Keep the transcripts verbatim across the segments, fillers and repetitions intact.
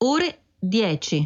ore dieci.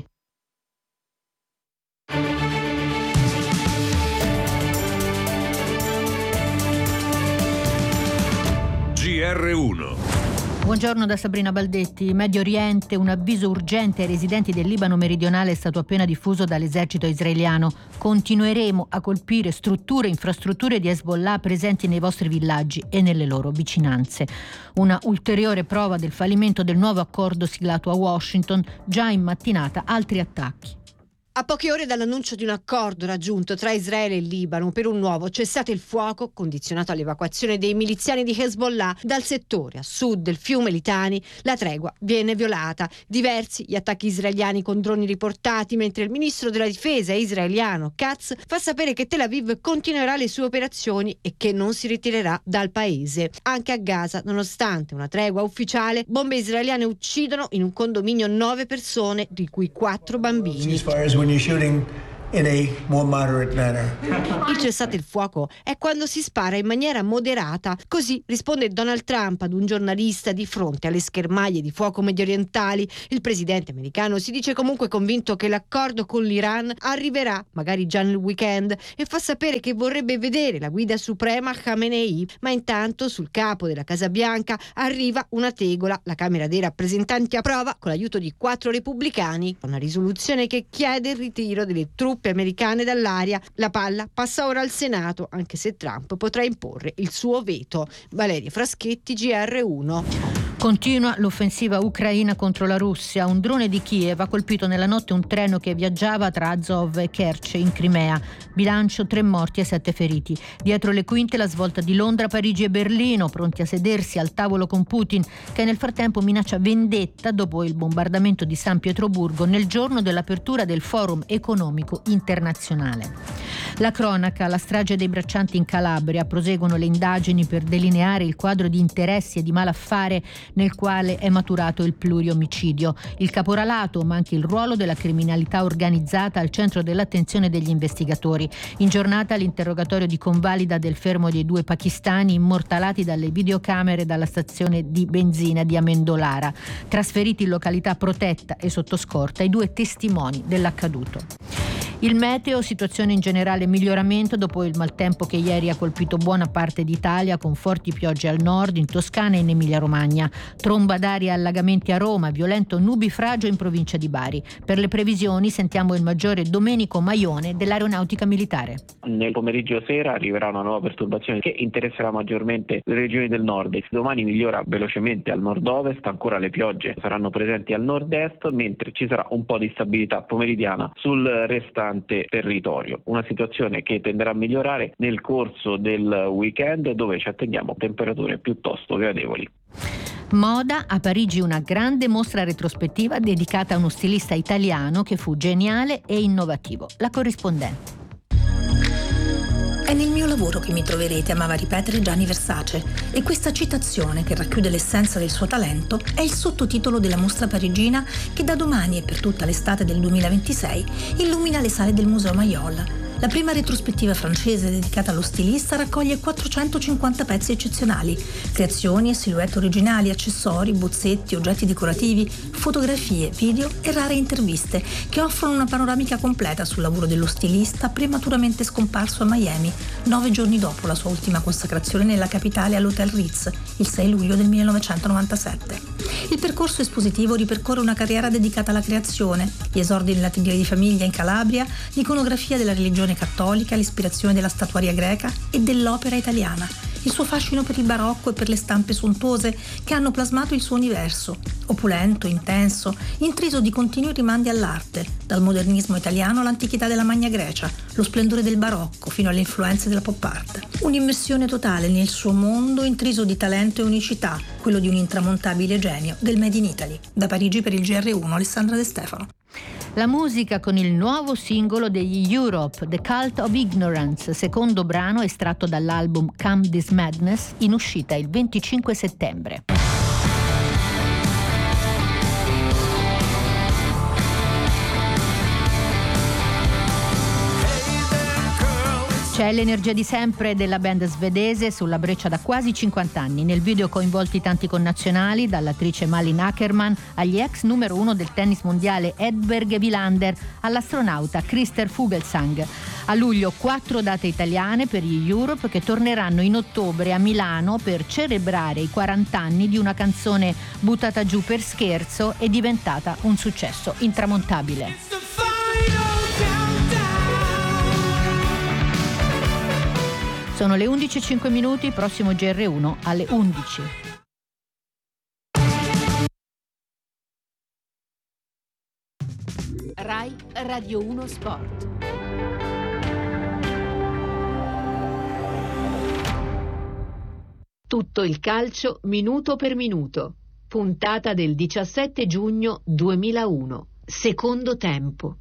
G R uno. Buongiorno da Sabrina Baldetti. Medio Oriente, un avviso urgente ai residenti del Libano meridionale è stato appena diffuso dall'esercito israeliano. Continueremo a colpire strutture e infrastrutture di Hezbollah presenti nei vostri villaggi e nelle loro vicinanze. Una ulteriore prova del fallimento del nuovo accordo siglato a Washington. Già in mattinata altri attacchi. A poche ore dall'annuncio di un accordo raggiunto tra Israele e il Libano per un nuovo cessate il fuoco condizionato all'evacuazione dei miliziani di Hezbollah dal settore a sud del fiume Litani, la tregua viene violata. Diversi gli attacchi israeliani con droni riportati, mentre il ministro della difesa israeliano Katz fa sapere che Tel Aviv continuerà le sue operazioni e che non si ritirerà dal paese. Anche a Gaza, nonostante una tregua ufficiale, bombe israeliane uccidono in un condominio nove persone, di cui quattro bambini. You're shooting in a more moderate manner. Il cessate il fuoco è quando si spara in maniera moderata. Così risponde Donald Trump ad un giornalista di fronte alle schermaglie di fuoco mediorientali. Il presidente americano si dice comunque convinto che l'accordo con l'Iran arriverà, magari già nel weekend, e fa sapere che vorrebbe vedere la guida suprema Khamenei. Ma intanto sul capo della Casa Bianca arriva una tegola. La Camera dei rappresentanti approva, con l'aiuto di quattro repubblicani, una risoluzione che chiede il ritiro delle truppe americane dall'area. La palla passa ora al Senato, anche se Trump potrà imporre il suo veto. Valeria Fraschetti, G R uno. Continua l'offensiva ucraina contro la Russia. Un drone di Kiev ha colpito nella notte un treno che viaggiava tra Azov e Kerch in Crimea. Bilancio tre morti e sette feriti. Dietro le quinte la svolta di Londra, Parigi e Berlino, pronti a sedersi al tavolo con Putin, che nel frattempo minaccia vendetta dopo il bombardamento di San Pietroburgo nel giorno dell'apertura del Forum economico internazionale. La cronaca, la strage dei braccianti in Calabria. Proseguono le indagini per delineare il quadro di interessi e di malaffare nel quale è maturato il pluriomicidio. Il caporalato, ma anche il ruolo della criminalità organizzata al centro dell'attenzione degli investigatori. In giornata l'interrogatorio di convalida del fermo dei due pakistani immortalati dalle videocamere dalla stazione di benzina di Amendolara. Trasferiti in località protetta e sotto scorta i due testimoni dell'accaduto. Il meteo, situazione in generale miglioramento dopo il maltempo che ieri ha colpito buona parte d'Italia con forti piogge al nord, in Toscana e in Emilia-Romagna. Tromba d'aria e allagamenti a Roma, violento nubifragio in provincia di Bari. Per le previsioni sentiamo il maggiore Domenico Maione dell'Aeronautica Militare. Nel pomeriggio sera arriverà una nuova perturbazione che interesserà maggiormente le regioni del nord. Domani migliora velocemente al nord-ovest, ancora le piogge saranno presenti al nord-est, mentre ci sarà un po' di stabilità pomeridiana sul restante territorio. Una situazione che tenderà a migliorare nel corso del weekend, dove ci attendiamo temperature piuttosto gradevoli. Moda, a Parigi una grande mostra retrospettiva dedicata a uno stilista italiano che fu geniale e innovativo. La corrispondente. È nel mio lavoro che mi troverete, amava ripetere Gianni Versace, e questa citazione, che racchiude l'essenza del suo talento, è il sottotitolo della mostra parigina che da domani e per tutta l'estate del duemilaventisei illumina le sale del Museo Mayol. La prima retrospettiva francese dedicata allo stilista raccoglie quattrocentocinquanta pezzi eccezionali, creazioni e silhouette originali, accessori, bozzetti, oggetti decorativi, fotografie, video e rare interviste che offrono una panoramica completa sul lavoro dello stilista prematuramente scomparso a Miami, nove giorni dopo la sua ultima consacrazione nella capitale all'Hotel Ritz, il sei luglio del millenovecentonovantasette. Il percorso espositivo ripercorre una carriera dedicata alla creazione, gli esordi nell'atelier di famiglia in Calabria, l'iconografia della religione cattolica, l'ispirazione della statuaria greca e dell'opera italiana, il suo fascino per il barocco e per le stampe sontuose che hanno plasmato il suo universo, opulento, intenso, intriso di continui rimandi all'arte, dal modernismo italiano all'antichità della Magna Grecia, lo splendore del barocco fino alle influenze della pop art. Un'immersione totale nel suo mondo intriso di talento e unicità, quello di un intramontabile genio del Made in Italy. Da Parigi per il G R uno, Alessandra De Stefano. La musica con il nuovo singolo degli Europe, The Cult of Ignorance, secondo brano estratto dall'album Come This Madness, in uscita il venticinque settembre. C'è l'energia di sempre della band svedese sulla breccia da quasi cinquanta anni. Nel video coinvolti tanti connazionali, dall'attrice Malin Ackerman agli ex numero uno del tennis mondiale Edberg Vilander all'astronauta Christer Fuglesang. A luglio quattro date italiane per gli Europe che torneranno in ottobre a Milano per celebrare i quaranta anni di una canzone buttata giù per scherzo e diventata un successo intramontabile. Sono le undici e cinque minuti, prossimo G R uno alle undici. Rai Radio uno Sport. Tutto il calcio minuto per minuto. Puntata del diciassette giugno duemilauno. Secondo tempo.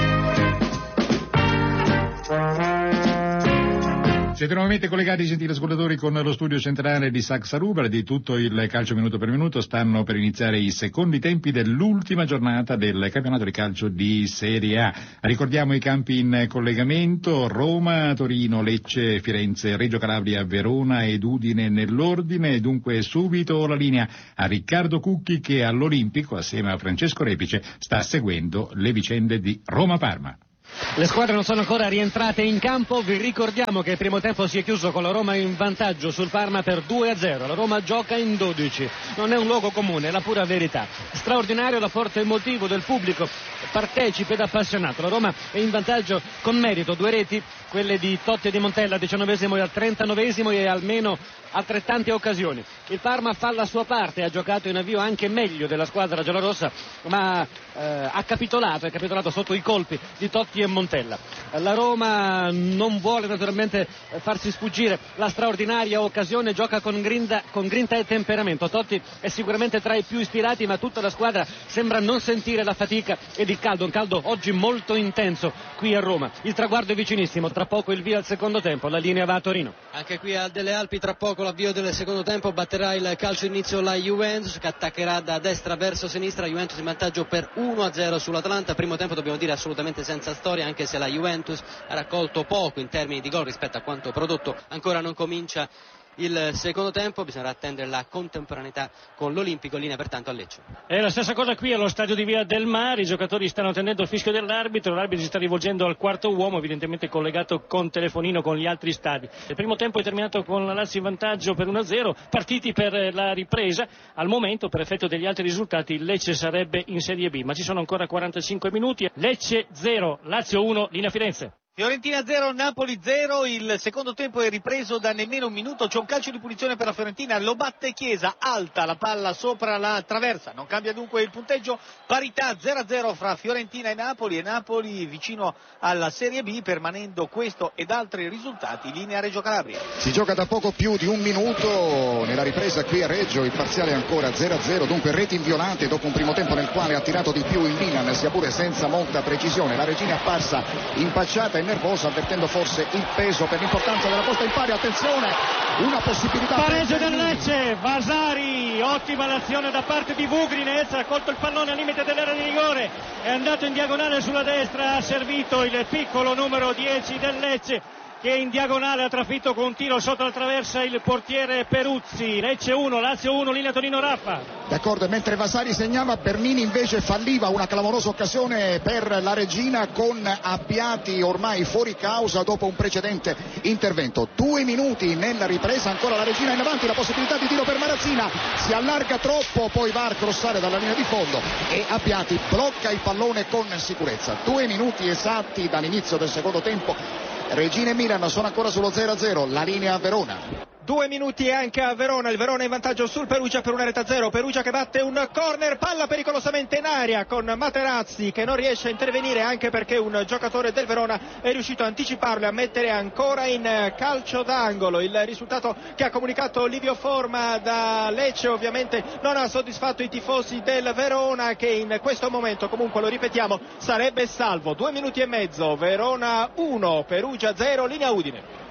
Siete nuovamente collegati, gentili ascoltatori, con lo studio centrale di Saxa Rubra. Di tutto il calcio minuto per minuto stanno per iniziare i secondi tempi dell'ultima giornata del campionato di calcio di Serie A. Ricordiamo i campi in collegamento: Roma, Torino, Lecce, Firenze, Reggio Calabria, Verona ed Udine nell'ordine. Dunque subito la linea a Riccardo Cucchi che all'Olimpico, assieme a Francesco Repice, sta seguendo le vicende di Roma-Parma. Le squadre non sono ancora rientrate in campo, vi ricordiamo che il primo tempo si è chiuso con la Roma in vantaggio sul Parma per due a zero, la Roma gioca in dodici, non è un luogo comune, è la pura verità. Straordinario l'apporto emotivo del pubblico, partecipe ed appassionato, la Roma è in vantaggio con merito, due reti, quelle di Totti e di Montella al diciannovesimo e al trentanovesimo e almeno altrettante occasioni. Il Parma fa la sua parte, ha giocato in avvio anche meglio della squadra giallorossa, ma eh, ha capitolato, è capitolato sotto i colpi di Totti e Montella. La Roma non vuole naturalmente farsi sfuggire la straordinaria occasione, gioca con grinta, con grinta e temperamento. Totti è sicuramente tra i più ispirati, ma tutta la squadra sembra non sentire la fatica ed il caldo, un caldo oggi molto intenso qui a Roma. Il traguardo è vicinissimo, tra poco il via al secondo tempo, la linea va a Torino. Anche qui a Delle Alpi tra poco l'avvio del secondo tempo, batterà il calcio inizio la Juventus che attaccherà da destra verso sinistra, Juventus in vantaggio per uno a zero sull'Atalanta. Primo tempo dobbiamo dire assolutamente senza storia, anche se la Juventus ha raccolto poco in termini di gol rispetto a quanto prodotto. Ancora non comincia il secondo tempo, bisognerà attendere la contemporaneità con l'Olimpico, linea pertanto a Lecce. È la stessa cosa qui allo stadio di Via del Mare, i giocatori stanno attendendo il fischio dell'arbitro, l'arbitro si sta rivolgendo al quarto uomo, evidentemente collegato con telefonino con gli altri stadi. Il primo tempo è terminato con la Lazio in vantaggio per uno a zero, partiti per la ripresa. Al momento, per effetto degli altri risultati, il Lecce sarebbe in Serie B, ma ci sono ancora quarantacinque minuti. Lecce zero, Lazio uno, linea Firenze. Fiorentina zero, Napoli zero, il secondo tempo è ripreso da nemmeno un minuto, c'è un calcio di punizione per la Fiorentina, lo batte Chiesa, alta la palla sopra la traversa, non cambia dunque il punteggio, parità zero a zero fra Fiorentina e Napoli e Napoli vicino alla Serie B, permanendo questo ed altri risultati, linea Reggio Calabria. Si gioca da poco più di un minuto nella ripresa qui a Reggio, il parziale è ancora zero a zero, dunque reti inviolate dopo un primo tempo nel quale ha tirato di più il Milan, sia pure senza molta precisione, la Regina è apparsa impacciata e nervosa, avvertendo forse il peso per l'importanza della posta in pari. Attenzione, una possibilità. Pareggio del Lecce, Vasari, ottima l'azione da parte di Vugrinez, ha colto il pallone al limite dell'area di rigore, è andato in diagonale sulla destra, ha servito il piccolo numero dieci del Lecce che in diagonale ha trafitto con un tiro sotto la traversa il portiere Peruzzi. Lecce uno, Lazio uno, linea Torino Raffa. D'accordo, mentre Vasari segnava, Bernini invece falliva una clamorosa occasione per la Regina con Abbiati ormai fuori causa dopo un precedente intervento. Due minuti nella ripresa, ancora la Regina in avanti, la possibilità di tiro per Marazzina, si allarga troppo, poi va a crossare dalla linea di fondo e Abbiati blocca il pallone con sicurezza. Due minuti esatti dall'inizio del secondo tempo. Regina e Milan sono ancora sullo zero a zero, la linea a Verona. Due minuti anche a Verona, il Verona in vantaggio sul Perugia per una rete a zero, Perugia che batte un corner, palla pericolosamente in aria con Materazzi che non riesce a intervenire anche perché un giocatore del Verona è riuscito a anticiparlo e a mettere ancora in calcio d'angolo. Il risultato che ha comunicato Livio Forma da Lecce ovviamente non ha soddisfatto i tifosi del Verona che in questo momento, comunque lo ripetiamo, sarebbe salvo. Due minuti e mezzo, Verona uno, Perugia zero, linea Udine.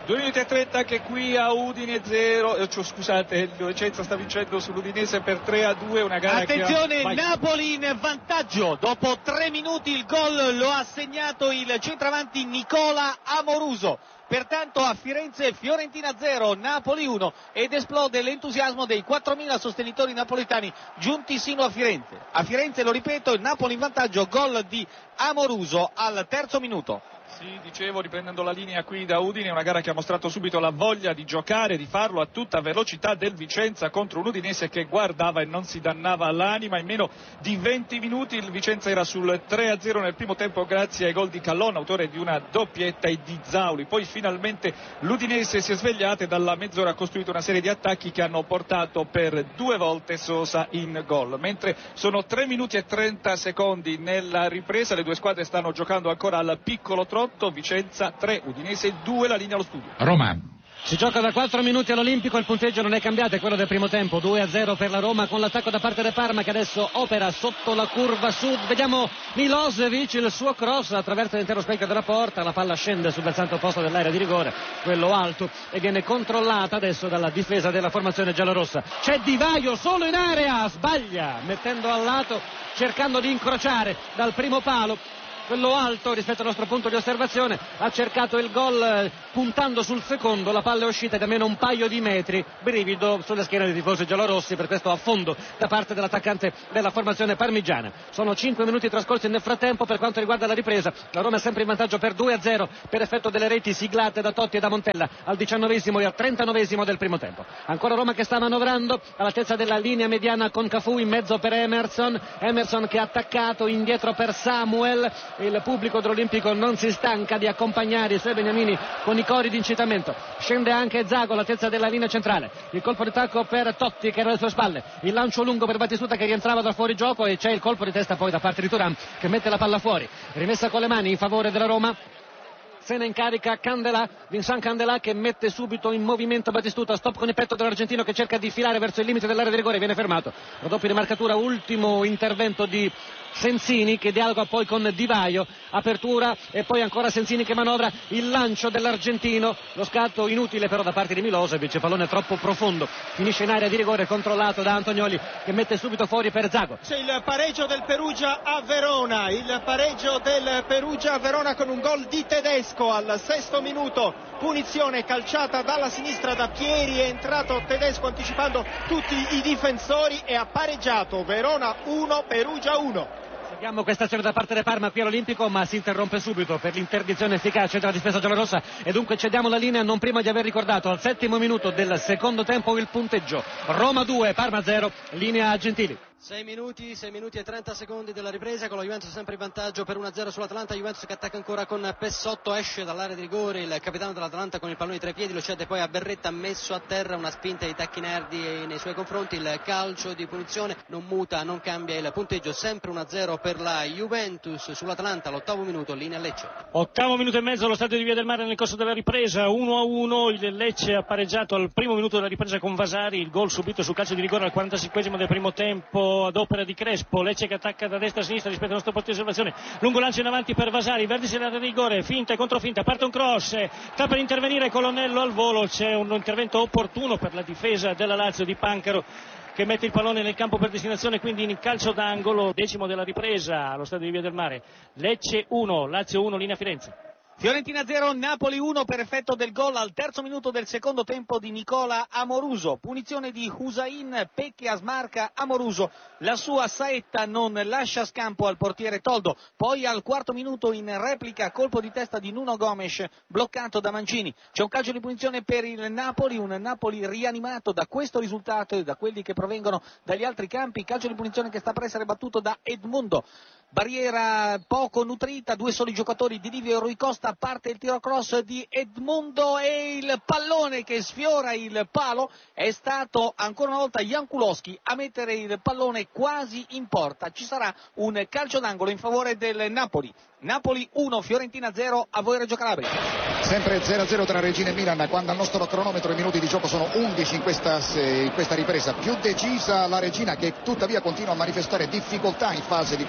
due minuti e trenta anche qui a Udine zero, eh, cioè, scusate, il Vicenza sta vincendo sull'Udinese per tre a due, una gara attenzione, che ha... Napoli in vantaggio, dopo tre minuti il gol lo ha segnato il centravanti Nicola Amoruso. Pertanto a Firenze Fiorentina zero, Napoli uno, ed esplode l'entusiasmo dei quattromila sostenitori napoletani giunti sino a Firenze. A Firenze, lo ripeto, il Napoli in vantaggio, gol di Amoruso al terzo minuto. Sì, dicevo, riprendendo la linea qui da Udine, una gara che ha mostrato subito la voglia di giocare, di farlo a tutta velocità del Vicenza contro un Udinese che guardava e non si dannava all'anima. In meno di venti minuti il Vicenza era sul tre a zero nel primo tempo grazie ai gol di Callon, autore di una doppietta, e di Zauli. Poi finalmente l'Udinese si è svegliata e dalla mezz'ora ha costruito una serie di attacchi che hanno portato per due volte Sosa in gol. Mentre sono tre minuti e trenta secondi nella ripresa, le due squadre stanno giocando ancora al piccolo trotto. Vicenza tre, Udinese due, la linea allo studio. Roma. Si gioca da quattro minuti all'Olimpico, il punteggio non è cambiato, è quello del primo tempo, due a zero per la Roma, con l'attacco da parte del Parma che adesso opera sotto la curva sud. Vediamo Milosevic, il suo cross attraverso l'intero specchio della porta, la palla scende sul versante opposto dell'area di rigore, quello alto, e viene controllata adesso dalla difesa della formazione giallorossa. C'è Di Vaio solo in area, sbaglia, mettendo al lato, cercando di incrociare dal primo palo. Quello alto rispetto al nostro punto di osservazione, ha cercato il gol eh, puntando sul secondo, la palla è uscita da meno un paio di metri, brivido sulla schiena dei tifosi giallorossi per questo affondo da parte dell'attaccante della formazione parmigiana. Sono cinque minuti trascorsi nel frattempo. Per quanto riguarda la ripresa, la Roma è sempre in vantaggio per due a zero per effetto delle reti siglate da Totti e da Montella al diciannovesimo e al trentanovesimo del primo tempo. Ancora Roma che sta manovrando all'altezza della linea mediana con Cafu, in mezzo per Emerson, Emerson che ha attaccato, indietro per Samuel. Il pubblico dell'Olimpico non si stanca di accompagnare i suoi beniamini con i cori di incitamento. Scende anche Zago all'altezza della linea centrale, il colpo di tacco per Totti che era alle sue spalle, il lancio lungo per Batistuta che rientrava da fuori gioco, e c'è il colpo di testa poi da parte di Thuram che mette la palla fuori, rimessa con le mani in favore della Roma. Se ne incarica Candelà, Vincent Candelà che mette subito in movimento Batistuta, stop con il petto dell'argentino che cerca di filare verso il limite dell'area di rigore, viene fermato. Raddoppio di marcatura, ultimo intervento di Sensini che dialoga poi con Di Vaio, apertura e poi ancora Sensini che manovra il lancio dell'argentino, lo scatto inutile però da parte di Milosevic, pallone troppo profondo, finisce in area di rigore controllato da Antonioli che mette subito fuori per Zago. C'è il pareggio del Perugia a Verona, il pareggio del Perugia a Verona con un gol di Tedesco al sesto minuto, punizione calciata dalla sinistra da Pieri, è entrato Tedesco anticipando tutti i difensori e ha pareggiato. Verona uno, Perugia uno. Abbiamo questa azione da parte del Parma qui all'Olimpico, ma si interrompe subito per l'interdizione efficace della difesa giallorossa, e dunque cediamo la linea non prima di aver ricordato al settimo minuto del secondo tempo il punteggio. Roma due, Parma zero, linea a Gentili. sei minuti, sei minuti e trenta secondi della ripresa, con la Juventus sempre in vantaggio per uno a zero sull'Atalanta. Juventus che attacca ancora con Pessotto, esce dall'area di rigore il capitano dell'Atalanta con il pallone tra i piedi, lo cede poi a Berretta, messo a terra, una spinta di Tacchinardi nei suoi confronti, il calcio di punizione, non muta, non cambia il punteggio, sempre uno a zero per la Juventus sull'Atalanta all'ottavo minuto, linea Lecce. Ottavo minuto e mezzo allo stadio di Via del Mare nel corso della ripresa, uno a uno, il Lecce ha pareggiato al primo minuto della ripresa con Vasari, il gol subito sul calcio di rigore al quarantacinquesimo del primo tempo ad opera di Crespo. Lecce che attacca da destra a sinistra rispetto al nostro punto di osservazione, lungo lancio in avanti per Vasari, vertice dell'area di rigore, finta e controfinta, parte un cross, sta per intervenire Colonnello al volo, c'è un intervento opportuno per la difesa della Lazio di Pancaro che mette il pallone nel campo per destinazione, quindi in calcio d'angolo, decimo della ripresa allo stadio di Via del Mare. Lecce uno, Lazio uno, linea Firenze. Fiorentina zero, Napoli uno per effetto del gol al terzo minuto del secondo tempo di Nicola Amoruso. Punizione di Hussein, Pecchia smarca Amoruso, la sua saetta non lascia scampo al portiere Toldo. Poi al quarto minuto in replica colpo di testa di Nuno Gomes bloccato da Mancini. C'è un calcio di punizione per il Napoli, un Napoli rianimato da questo risultato e da quelli che provengono dagli altri campi. Calcio di punizione che sta per essere battuto da Edmundo. Barriera poco nutrita, due soli giocatori di Livio e Rui Costa, parte il tiro cross di Edmundo e il pallone che sfiora il palo, è stato ancora una volta Jankulowski a mettere il pallone quasi in porta. Ci sarà un calcio d'angolo in favore del Napoli. Napoli uno, Fiorentina zero, a voi Reggio Calabria. Sempre zero a zero tra Regina e Milan, quando al nostro cronometro i minuti di gioco sono undici in questa, in questa ripresa. Più decisa la Regina, che tuttavia continua a manifestare difficoltà in fase di costruzione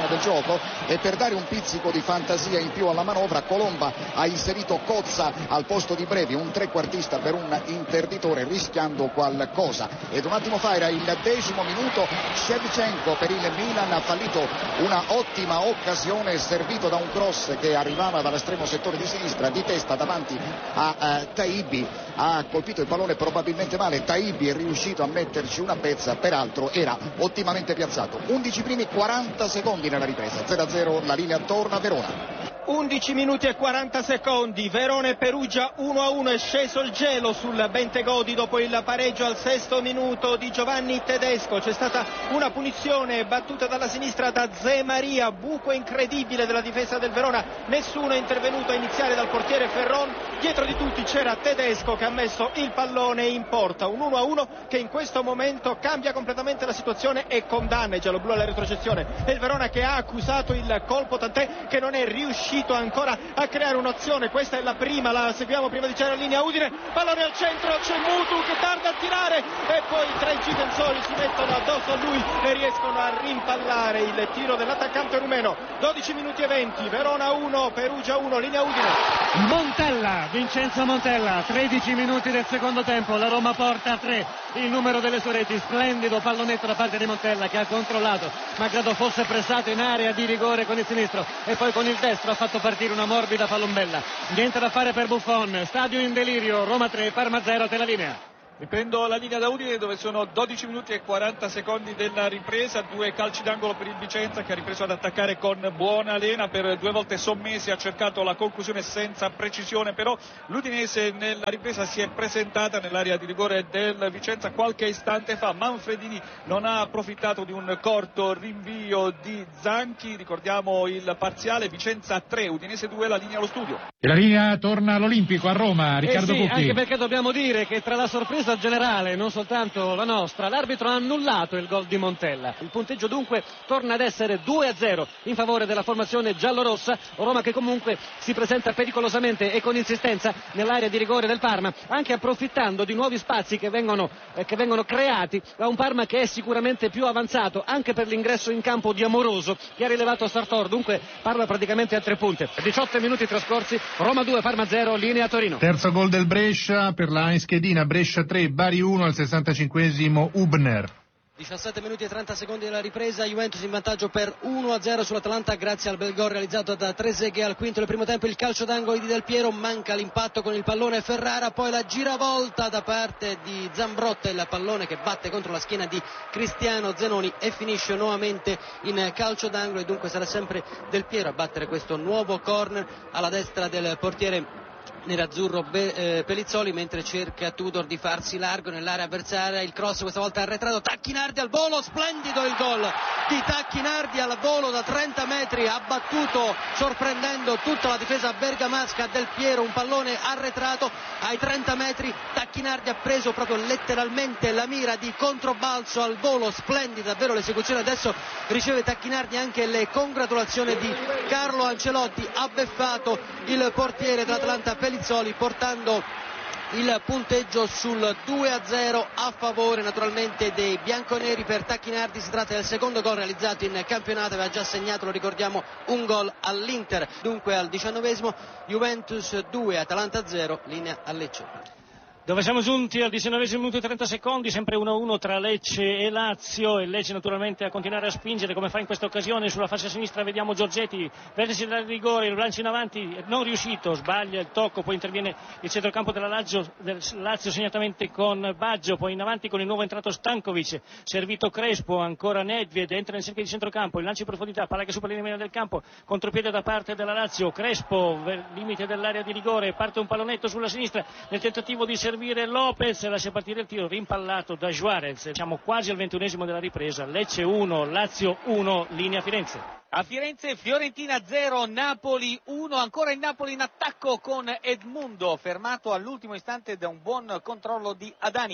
del gioco, e per dare un pizzico di fantasia in più alla manovra Colomba ha inserito Cozza al posto di Brevi, un trequartista per un interditore, rischiando qualcosa. Ed un attimo fa era il decimo minuto, Shevchenko per il Milan ha fallito una ottima occasione, servito da un cross che arrivava dall'estremo settore di sinistra di testa davanti a uh, Taibi, ha colpito il pallone probabilmente male, Taibi è riuscito a metterci una pezza, peraltro era ottimamente piazzato. undici primi quaranta secondi nella ripresa, zero a zero, la linea torna a Verona. undici minuti e quaranta secondi, Verona e Perugia uno a uno, è sceso il gelo sul Bentegodi dopo il pareggio al sesto minuto di Giovanni Tedesco. C'è stata una punizione battuta dalla sinistra da Ze Maria, buco incredibile della difesa del Verona, nessuno è intervenuto a iniziare dal portiere Ferron, dietro di tutti c'era Tedesco che ha messo il pallone in porta. Un uno a uno che in questo momento cambia completamente la situazione e condanna i gialloblu alla retrocessione. È il Verona che ha accusato il colpo, tant'è che non è riuscito ancora a creare un'azione. Questa è la prima, la seguiamo prima di c'è la linea Udine, pallone al centro, c'è Mutu che tarda a tirare e poi tre difensori si mettono addosso a lui e riescono a rimpallare il tiro dell'attaccante rumeno. dodici minuti e venti, Verona uno, Perugia uno, linea Udine. Montella, Vincenzo Montella, tredici minuti del secondo tempo, la Roma porta a tre il numero delle sue reti, splendido pallonetto da parte di Montella che ha controllato ma credo fosse pressato in area di rigore con il sinistro e poi con il destro ha fatto partire una morbida palombella. Niente da fare per Buffon, stadio in delirio, Roma tre, Parma zero, te la linea. Riprendo la linea da Udine dove sono dodici minuti e quaranta secondi della ripresa, due calci d'angolo per il Vicenza che ha ripreso ad attaccare con buona lena, per due volte sommesi ha cercato la conclusione senza precisione, però l'Udinese nella ripresa si è presentata nell'area di rigore del Vicenza qualche istante fa. Manfredini non ha approfittato di un corto rinvio di Zanchi, ricordiamo il parziale, Vicenza tre, Udinese due, la linea allo studio. E la linea torna all'Olimpico a Roma, Riccardo eh sì, Cucchi. Anche perché dobbiamo dire che tra la sorpresa generale, non soltanto la nostra, l'arbitro ha annullato il gol di Montella. Il punteggio dunque torna ad essere due a zero in favore della formazione giallorossa. Roma che comunque si presenta pericolosamente e con insistenza nell'area di rigore del Parma, anche approfittando di nuovi spazi che vengono, eh, che vengono creati da un Parma che è sicuramente più avanzato anche per l'ingresso in campo di Amoroso che ha rilevato Sartor. Dunque Parma praticamente a tre punte. diciotto minuti trascorsi, Roma due, Parma zero, linea Torino. Terzo gol del Brescia per la Schedina, Brescia tre, Bari uno al sessantacinquesimo, Hubner. diciassette minuti e trenta secondi della ripresa, Juventus in vantaggio per uno a zero sull'Atalanta grazie al bel gol realizzato da Trezeguet al quinto del primo tempo. Il calcio d'angolo di Del Piero, manca l'impatto con il pallone Ferrara, poi la giravolta da parte di Zambrotta, il pallone che batte contro la schiena di Cristiano Zenoni e finisce nuovamente in calcio d'angolo e dunque sarà sempre Del Piero a battere questo nuovo corner alla destra del portiere nerazzurro eh, Pellizzoli, mentre cerca Tudor di farsi largo nell'area avversaria. Il cross questa volta arretrato, Tacchinardi al volo, splendido il gol di Tacchinardi al volo da trenta metri, ha battuto sorprendendo tutta la difesa bergamasca Del Piero, un pallone arretrato ai trenta metri. Tacchinardi ha preso proprio letteralmente la mira di controbalzo al volo, splendida davvero l'esecuzione. Adesso riceve Tacchinardi anche le congratulazioni di Carlo Ancelotti, ha beffato il portiere dell'Atalanta Pellizzoli portando il punteggio sul due a zero a favore naturalmente dei bianconeri. Per Tacchinardi si tratta del secondo gol realizzato in campionato, aveva già segnato, lo ricordiamo, un gol all'Inter. Dunque al diciannovesimo Juventus due, Atalanta zero, linea a Lecce. Dove siamo giunti al diciannovesimo minuto e trenta secondi, sempre uno a uno tra Lecce e Lazio, e Lecce naturalmente a continuare a spingere come fa in questa occasione. Sulla fascia sinistra vediamo Giorgetti, vertice del rigore, il lancio in avanti non riuscito, sbaglia il tocco, poi interviene il centrocampo della Lazio, del Lazio segnatamente con Baggio, poi in avanti con il nuovo entrato Stankovic, servito Crespo, ancora Nedved, entra nel cerchio di centrocampo, il lancio in profondità, palla che supera l'interno del campo, contropiede da parte della Lazio, Crespo, limite dell'area di rigore, parte un pallonetto sulla sinistra nel tentativo di servire Lopez, lascia partire il tiro rimpallato da Juarez. Siamo quasi al ventunesimo della ripresa, Lecce uno, Lazio uno, linea Firenze. A Firenze Fiorentina zero, Napoli uno, ancora il Napoli in attacco con Edmundo, fermato all'ultimo istante da un buon controllo di Adani.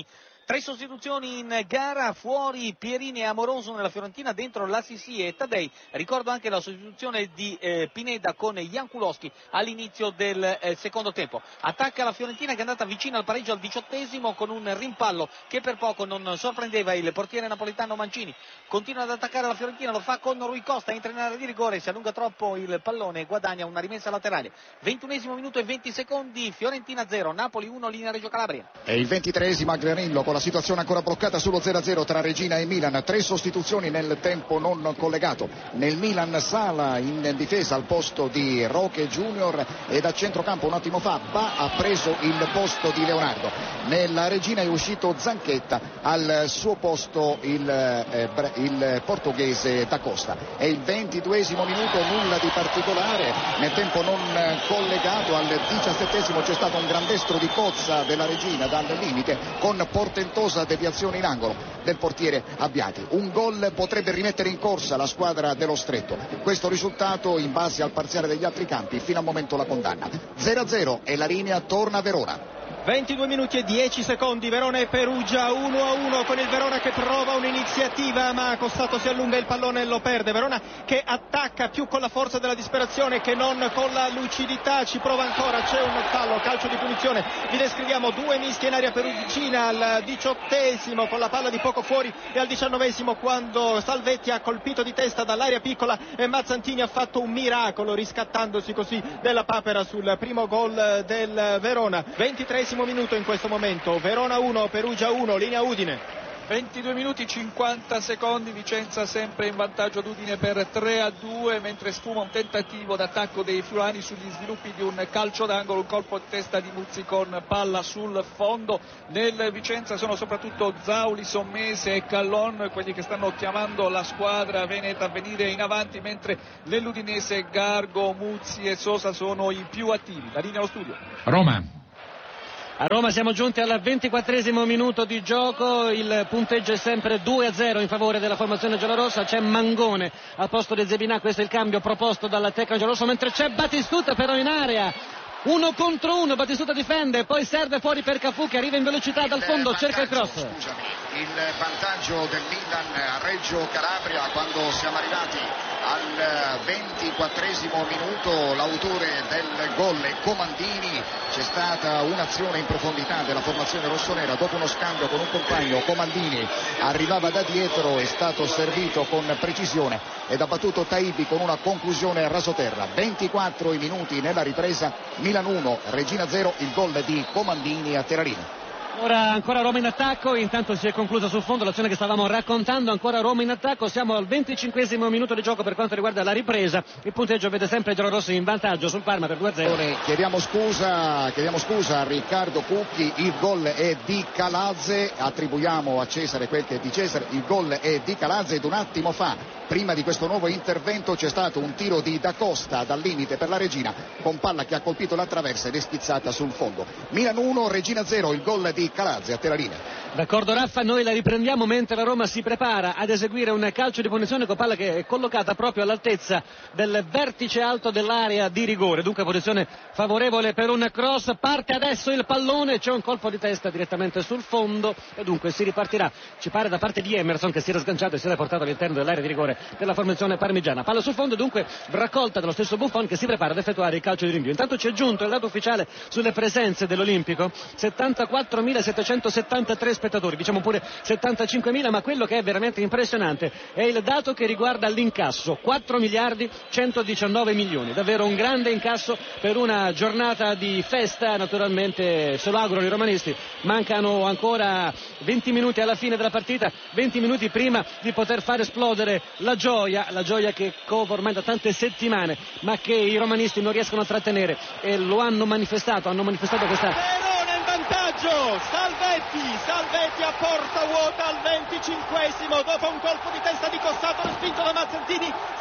Tre sostituzioni in gara, fuori Pierini e Amoroso nella Fiorentina, dentro Lassisi e Taddei. Ricordo anche la sostituzione di eh, Pineda con Jankulowski all'inizio del eh, secondo tempo. Attacca la Fiorentina che è andata vicino al pareggio al diciottesimo con un rimpallo che per poco non sorprendeva il portiere napoletano Mancini. Continua ad attaccare la Fiorentina, lo fa con Rui Costa, entra in area di rigore, si allunga troppo il pallone e guadagna una rimessa laterale. ventunesimo minuto e venti secondi, Fiorentina zero, Napoli uno, linea Reggio Calabria. E il ventitreesimo Agranillo con la situazione ancora bloccata sullo zero a zero tra Regina e Milan. Tre sostituzioni nel tempo non collegato. Nel Milan Sala in difesa al posto di Roque Junior e da centrocampo un attimo fa Ba ha preso il posto di Leonardo. Nella Regina è uscito Zanchetta, al suo posto il, eh, il portoghese Da Costa. È il ventiduesimo minuto, nulla di particolare nel tempo non collegato. Al diciassettesimo c'è stato un gran destro di Cozza della Regina dal limite con portentosa deviazione in angolo del portiere Abbiati. Un gol potrebbe rimettere in corsa la squadra dello Stretto. Questo risultato in base al parziale degli altri campi fino al momento la condanna. zero a zero e la linea torna a Verona. ventidue minuti e dieci secondi, Verona e Perugia uno a uno, con il Verona che prova un'iniziativa ma Costato si allunga, il pallone e lo perde. Verona che attacca più con la forza della disperazione che non con la lucidità, ci prova ancora, c'è un fallo, calcio di punizione. Vi descriviamo due mischie in area perugina al diciottesimo con la palla di poco fuori e al diciannovesimo quando Salvetti ha colpito di testa dall'area piccola e Mazzantini ha fatto un miracolo riscattandosi così della papera sul primo gol del Verona. ventitreesimo minuto in questo momento, Verona uno, Perugia uno, linea Udine. ventidue minuti cinquanta secondi, Vicenza sempre in vantaggio ad Udine per tre a due, mentre sfuma un tentativo d'attacco dei friulani sugli sviluppi di un calcio d'angolo, un colpo di testa di Muzzi con palla sul fondo. Nel Vicenza sono soprattutto Zauli, Sommese e Callon quelli che stanno chiamando la squadra veneta a venire in avanti, mentre nell'Udinese Gargo, Muzzi e Sosa sono i più attivi. La linea allo studio. Roma. A Roma siamo giunti al ventiquattresimo minuto di gioco, il punteggio è sempre due a zero in favore della formazione giallorossa, c'è Mangone al posto di Zebinà, questo è il cambio proposto dalla tecnica giallorossa, mentre c'è Batistuta però in area. Uno contro uno, Batistuta difende, poi serve fuori per Cafu che arriva in velocità dal fondo, cerca il cross. Scusami, il vantaggio del Milan a Reggio Calabria quando siamo arrivati al ventiquattresimo minuto, l'autore del gol è Comandini. C'è stata un'azione in profondità della formazione rossonera dopo uno scambio con un compagno. Comandini arrivava da dietro, è stato servito con precisione ed ha battuto Taibi con una conclusione rasoterra. ventiquattro i minuti nella ripresa, Milan uno, Regina zero, il gol di Comandini a Terrarino. Ora ancora Roma in attacco, intanto si è conclusa sul fondo l'azione che stavamo raccontando, ancora Roma in attacco, siamo al venticinquesimo minuto di gioco per quanto riguarda la ripresa, il punteggio vede sempre i giallorossi in vantaggio sul Parma per due a zero. Chiediamo scusa, chiediamo scusa a Riccardo Cucchi, il gol è di Calazze, attribuiamo a Cesare quel che è di Cesare, il gol è di Calazze ed un attimo fa, prima di questo nuovo intervento, c'è stato un tiro di Da Costa dal limite per la Regina con palla che ha colpito la traversa ed è schizzata sul fondo. Milan uno, Regina zero, il gol di Calazze a Terrarino. D'accordo Raffa, noi la riprendiamo mentre la Roma si prepara ad eseguire un calcio di punizione con palla che è collocata proprio all'altezza del vertice alto dell'area di rigore, dunque posizione favorevole per un cross. Parte adesso il pallone, c'è un colpo di testa direttamente sul fondo e dunque si ripartirà, ci pare da parte di Emerson che si era sganciato e si era portato all'interno dell'area di rigore della formazione parmigiana. Palla sul fondo, dunque raccolta dallo stesso Buffon che si prepara ad effettuare il calcio di rinvio. Intanto ci è giunto il dato ufficiale sulle presenze dell'Olimpico, settantaquattromilasettecentosettantatré spettatori, diciamo pure settantacinquemila, ma quello che è veramente impressionante è il dato che riguarda l'incasso, quattro miliardi centodiciannove milioni, davvero un grande incasso per una giornata di festa. Naturalmente se lo augurano i romanisti, mancano ancora venti minuti alla fine della partita, venti minuti prima di poter far esplodere la gioia, la gioia che cova ormai da tante settimane ma che i romanisti non riescono a trattenere e lo hanno manifestato, hanno manifestato questa... Verona in vantaggio, Salvetti, Salvetti a porta vuota al venticinquesimo dopo un colpo di testa di Costato respinto da Mazzantini. Salvetti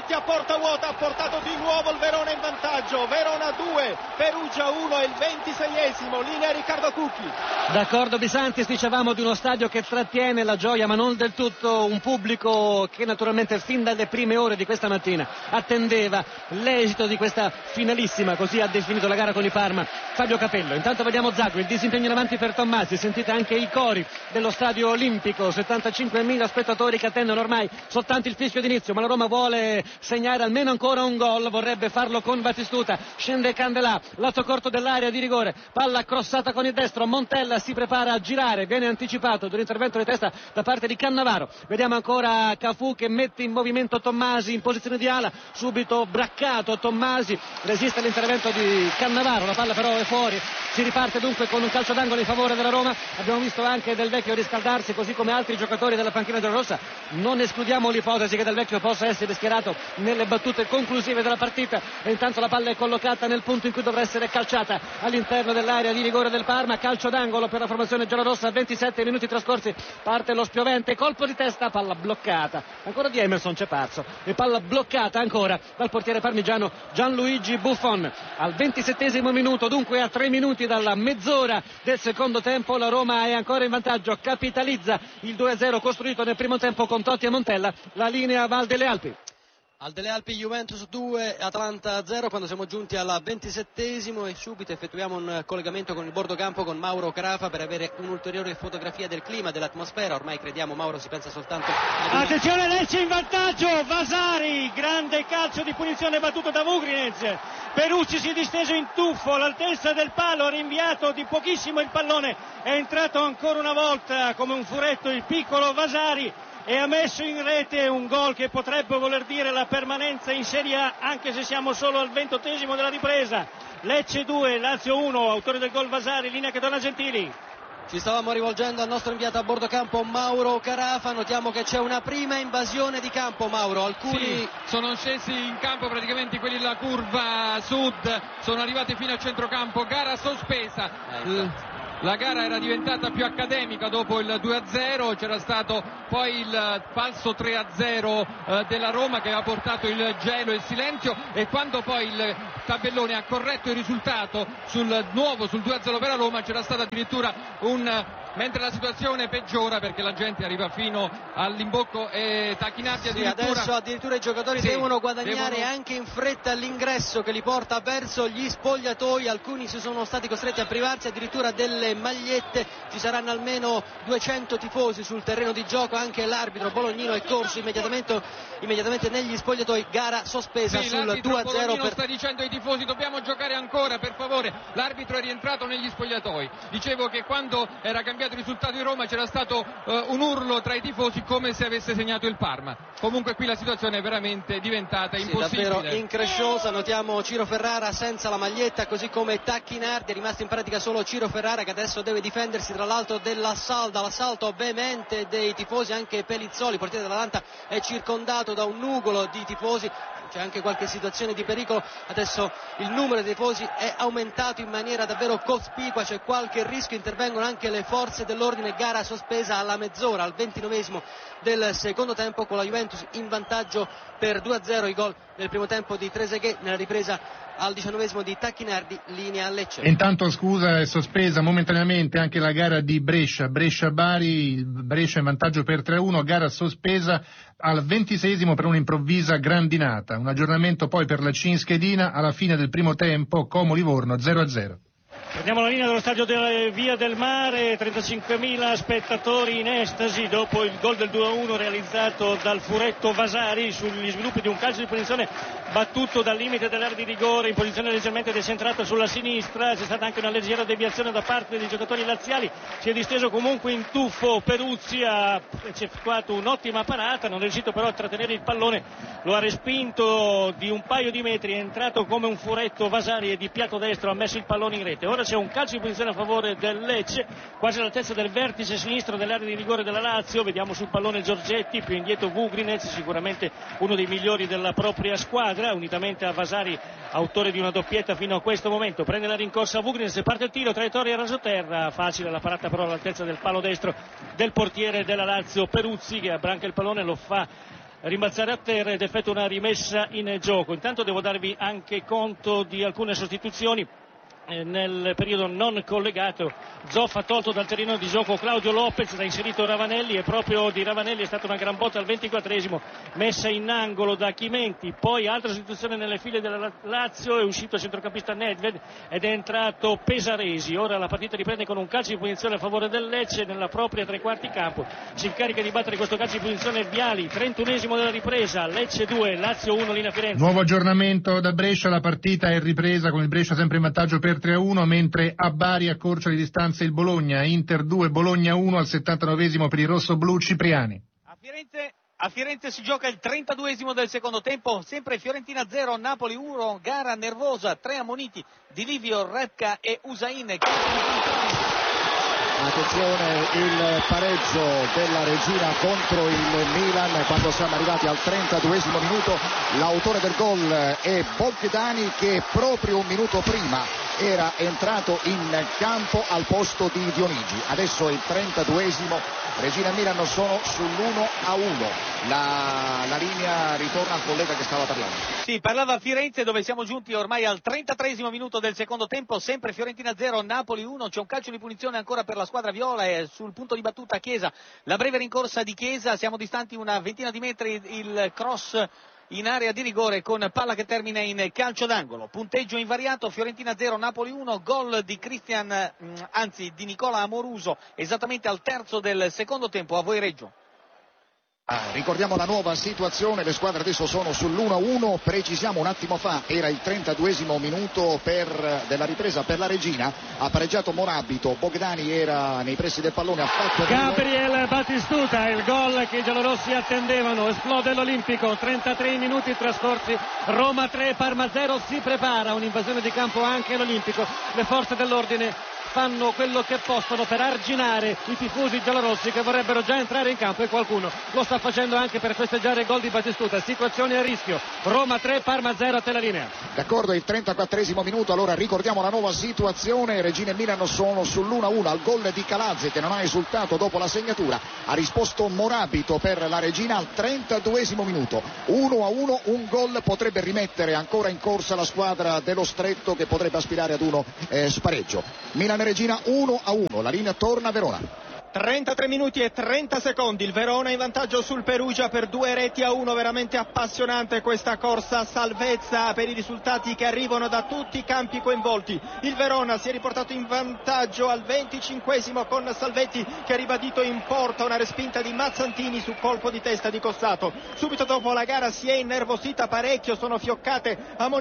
Belotti a porta vuota, ha portato di nuovo il Verona in vantaggio. Verona due, Perugia uno, è il ventiseiesimo, linea Riccardo Cucchi. D'accordo Bisantis, dicevamo di uno stadio che trattiene la gioia ma non del tutto, un pubblico che naturalmente fin dalle prime ore di questa mattina attendeva l'esito di questa finalissima, così ha definito la gara con i Parma Fabio Capello. Intanto vediamo Zago, il disimpegno in avanti per Tommasi, sentite anche i cori dello stadio olimpico, settantacinquemila spettatori che attendono ormai soltanto il fischio d'inizio, ma la Roma vuole segnare almeno ancora un gol, vorrebbe farlo con Batistuta, scende Candelà, lato corto dell'area di rigore, palla crossata con il destro, Montella si prepara a girare, viene anticipato dall'intervento di testa da parte di Cannavaro, vediamo ancora Cafù che mette in movimento Tommasi in posizione di ala, subito braccato Tommasi, resiste all'intervento di Cannavaro, la palla però è fuori, si riparte dunque con un calcio d'angolo in favore della Roma. Abbiamo visto anche Del Vecchio riscaldarsi così come altri giocatori della panchina giallorossa, non escludiamo l'ipotesi che Del Vecchio possa essere schierato nelle battute conclusive della partita, e intanto la palla è collocata nel punto in cui dovrà essere calciata all'interno dell'area di rigore del Parma, calcio d'angolo per la formazione giallorossa, ventisette minuti trascorsi, parte lo spiovente colpo di testa, palla bloccata ancora di Emerson Cepazzo e palla bloccata ancora dal portiere parmigiano Gianluigi Buffon al ventisettesimo minuto, dunque a tre minuti dalla mezz'ora del secondo tempo la Roma è ancora in vantaggio, capitalizza il due a zero costruito nel primo tempo con Totti e Montella, la linea Val delle Alpi. Al delle Alpi Juventus due, Atalanta zero, quando siamo giunti al ventisettesimo e subito effettuiamo un collegamento con il bordo campo con Mauro Carafa per avere un'ulteriore fotografia del clima, dell'atmosfera. Ormai crediamo, Mauro, si pensa soltanto ad... Attenzione, Lecce in vantaggio, Vasari, grande calcio di punizione battuto da Vugrinez, Peruzzi si è disteso in tuffo all'altezza del palo, ha rinviato di pochissimo il pallone, è entrato ancora una volta come un furetto il piccolo Vasari e ha messo in rete un gol che potrebbe voler dire la permanenza in Serie A, anche se siamo solo al ventottesimo della ripresa. Lecce due, Lazio uno, autore del gol Vasari, linea che dona Gentili. Ci stavamo rivolgendo al nostro inviato a bordo campo Mauro Carafa, notiamo che c'è una prima invasione di campo, Mauro, alcuni... Sì, sono scesi in campo praticamente quelli della curva sud, sono arrivati fino al centrocampo, gara sospesa. Eh, La gara era diventata più accademica dopo il due a zero, c'era stato poi il falso tre a zero eh, della Roma che aveva portato il gelo e il silenzio, e quando poi il tabellone ha corretto il risultato sul nuovo, sul due a zero per la Roma, c'era stato addirittura un... mentre la situazione peggiora perché la gente arriva fino all'imbocco e Tacchinardi addirittura... Sì, adesso addirittura i giocatori sì, devono guadagnare devono... anche in fretta l'ingresso che li porta verso gli spogliatoi, alcuni si sono stati costretti a privarsi addirittura delle magliette, ci saranno almeno duecento tifosi sul terreno di gioco, anche l'arbitro Bolognino è corso immediatamente, immediatamente negli spogliatoi, gara sospesa sì, sul due a zero. Per... sta dicendo ai tifosi dobbiamo giocare ancora per favore, l'arbitro è rientrato negli spogliatoi, dicevo che quando era cambiato il risultato di Roma c'era stato uh, un urlo tra i tifosi come se avesse segnato il Parma. Comunque qui la situazione è veramente diventata sì, impossibile, davvero incresciosa. Notiamo Ciro Ferrara senza la maglietta, così come Tacchinardi, è rimasto in pratica solo Ciro Ferrara che adesso deve difendersi tra l'altro dall'assalto, dall'assalto veemente dei tifosi. Anche Pelizzoli, portiere dell'Atalanta, è circondato da un nugolo di tifosi, c'è anche qualche situazione di pericolo, adesso il numero dei tifosi è aumentato in maniera davvero cospicua, c'è qualche rischio, intervengono anche le forze dell'ordine, gara sospesa alla mezz'ora, al ventinovesimo del secondo tempo, con la Juventus in vantaggio per due a zero, i gol nel primo tempo di Trezeguet, nella ripresa al diciannovesimo di Tacchinardi, linea a Lecce. Intanto scusa, è sospesa momentaneamente anche la gara di Brescia, Brescia-Bari, Brescia in vantaggio per tre a uno, gara sospesa al ventiseiesimo per un'improvvisa grandinata, un aggiornamento poi per la C in schedina alla fine del primo tempo, Como-Livorno zero a zero. Prendiamo la linea dello stadio della Via del Mare, trentacinquemila spettatori in estasi dopo il gol del due a uno realizzato dal furetto Vasari sugli sviluppi di un calcio di punizione battuto dal limite dell'area di rigore in posizione leggermente decentrata sulla sinistra. C'è stata anche una leggera deviazione da parte dei giocatori laziali, si è disteso comunque in tuffo Peruzzi, ha effettuato un'ottima parata, non è riuscito però a trattenere il pallone, lo ha respinto di un paio di metri, è entrato come un furetto Vasari e di piatto destro ha messo il pallone in rete. Ora c'è un calcio di punizione a favore del Lecce, quasi all'altezza del vertice sinistro dell'area di rigore della Lazio. Vediamo sul pallone Giorgetti, più indietro Vugrinez, sicuramente uno dei migliori della propria squadra, unitamente a Vasari, autore di una doppietta fino a questo momento. Prende la rincorsa Vugrinez e parte il tiro, traiettoria rasoterra, facile la parata però all'altezza del palo destro del portiere della Lazio Peruzzi, che abbranca il pallone, lo fa rimbalzare a terra ed effettua una rimessa in gioco. Intanto devo darvi anche conto di alcune sostituzioni. Nel periodo non collegato Zoff ha tolto dal terreno di gioco Claudio Lopez, ha inserito Ravanelli e proprio di Ravanelli è stata una gran botta al ventiquattresimo, messa in angolo da Chimenti. Poi altra sostituzione nelle file della Lazio, è uscito il centrocampista Nedved ed è entrato Pesaresi. Ora la partita riprende con un calcio di punizione a favore del Lecce nella propria tre quarti campo. Si incarica di battere questo calcio di punizione Viali, trentunesimo della ripresa, Lecce due, Lazio uno, linea Firenze. Nuovo aggiornamento da Brescia, la partita è ripresa con il Brescia sempre in vantaggio per tre a uno, mentre a Bari accorcia di distanza il Bologna. Inter due, Bologna uno al settantanovesimo per i rossoblu. Cipriani. A Firenze, a Firenze si gioca il trentaduesimo del secondo tempo, sempre Fiorentina zero, Napoli uno, gara nervosa, tre ammoniti di Livio, Repka e Usain. Attenzione, il pareggio della Regina contro il Milan quando siamo arrivati al trentaduesimo minuto. L'autore del gol è Bogdani, che proprio un minuto prima era entrato in campo al posto di Dionigi. Adesso è il trentaduesimo, Regina e Milan sono sull'uno a uno. La, la linea ritorna al collega che stava parlando. Sì, parlava a Firenze, dove siamo giunti ormai al trentatreesimo minuto del secondo tempo, sempre Fiorentina zero, Napoli uno. C'è un calcio di punizione ancora per la squadra viola e sul punto di battuta Chiesa, la breve rincorsa di Chiesa, siamo distanti una ventina di metri, il cross in area di rigore con palla che termina in calcio d'angolo. Punteggio invariato, Fiorentina zero, Napoli uno, gol di Cristian, anzi di Nicola Amoruso, esattamente al terzo del secondo tempo. A voi Reggio. Ah, ricordiamo la nuova situazione, le squadre adesso sono sull'uno a uno, precisiamo un attimo fa era il trentaduesimo minuto per, della ripresa per la Regina, ha pareggiato Morabito, Bogdani era nei pressi del pallone, ha fatto Gabriel Battistuta, il gol che i giallorossi attendevano, esplode l'Olimpico, trentatré minuti trascorsi, Roma tre, Parma zero, si prepara un'invasione di campo anche l'Olimpico, le forze dell'ordine fanno quello che possono per arginare i tifosi giallorossi che vorrebbero già entrare in campo e qualcuno lo sta facendo anche per festeggiare il gol di Battistuta. Situazione a rischio, Roma tre, Parma zero, a te la linea. D'accordo, il trentaquattresimo minuto, allora ricordiamo la nuova situazione, Regina e Milan sono sull'uno a uno, al gol di Calazzi che non ha esultato dopo la segnatura, ha risposto Morabito per la Regina al trentaduesimo minuto, uno a uno, un gol potrebbe rimettere ancora in corsa la squadra dello Stretto che potrebbe aspirare ad uno eh, spareggio. Milan e Regina uno a uno, la linea torna a Verona. trentatré minuti e trenta secondi, il Verona in vantaggio sul Perugia per due reti a uno, veramente appassionante questa corsa, salvezza per i risultati che arrivano da tutti i campi coinvolti. Il Verona si è riportato in vantaggio al venticinquesimo con Salvetti che ha ribadito in porta una respinta di Mazzantini su colpo di testa di Cossato. Subito dopo la gara si è innervosita parecchio, sono fioccate a